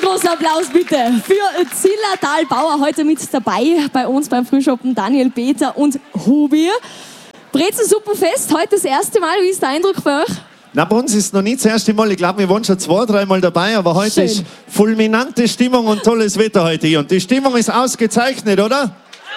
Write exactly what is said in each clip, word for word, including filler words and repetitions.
großen Applaus bitte für Zillertal Bauer, heute mit dabei bei uns beim Frühschoppen, Daniel, Peter und Hubi. Brezensuppenfest, heute das erste Mal. Wie ist der Eindruck bei euch? Na, bei uns ist es noch nicht das erste Mal. Ich glaube, wir waren schon zwei, dreimal dabei, aber heute Schön. ist fulminante Stimmung und tolles Wetter heute hier. Und die Stimmung ist ausgezeichnet, oder?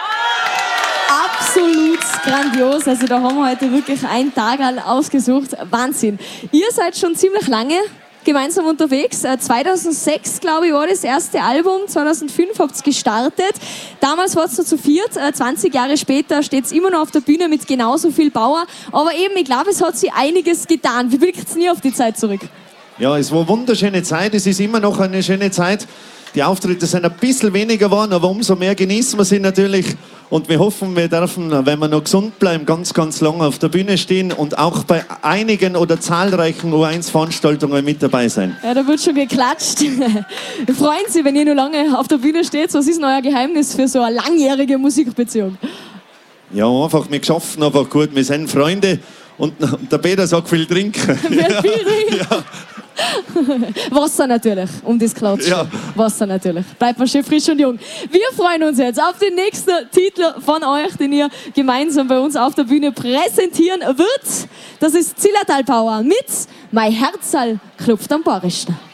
Absolut grandios. Also da haben wir heute wirklich einen Tag ausgesucht. Wahnsinn. Ihr seid schon ziemlich lange gemeinsam unterwegs. zweitausendsechs, glaube ich, war das erste Album. zweitausendfünf habt ihr gestartet. Damals war es noch zu viert. zwanzig Jahre später steht es immer noch auf der Bühne mit genauso viel Bauer. Aber eben, ich glaube, es hat sich einiges getan. Wie blickt es nie auf die Zeit zurück? Ja, es war eine wunderschöne Zeit. Es ist immer noch eine schöne Zeit. Die Auftritte sind ein bisschen weniger geworden, aber umso mehr genießen wir sie natürlich. Und wir hoffen, wir dürfen, wenn wir noch gesund bleiben, ganz, ganz lange auf der Bühne stehen und auch bei einigen oder zahlreichen U eins Veranstaltungen mit dabei sein. Ja, da wird schon geklatscht. Freuen Sie, wenn ihr noch lange auf der Bühne steht. Was ist denn euer Geheimnis für so eine langjährige Musikbeziehung? Ja, einfach, wir schaffen einfach gut. Wir sind Freunde und der Peter sagt viel trinken. Wer viel trinken? Ja. Wasser natürlich, um das klar zu stellen. Ja. Wasser natürlich. Bleibt mal schön frisch und jung. Wir freuen uns jetzt auf den nächsten Titel von euch, den ihr gemeinsam bei uns auf der Bühne präsentieren wird. Das ist Zillertal Bauer mit Mein Herzal klopft am Barischner.